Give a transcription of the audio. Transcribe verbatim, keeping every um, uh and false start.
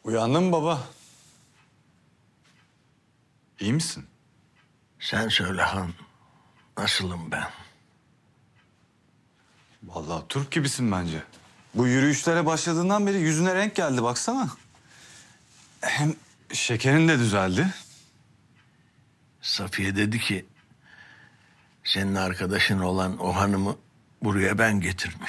Uyandın mı baba? İyi misin? Sen söyle han, nasılım ben? Vallahi Türk gibisin bence. Bu yürüyüşlere başladığından beri yüzüne renk geldi baksana. Hem şekerin de düzeldi. Safiye dedi ki, senin arkadaşın olan o hanımı buraya ben getirmiş.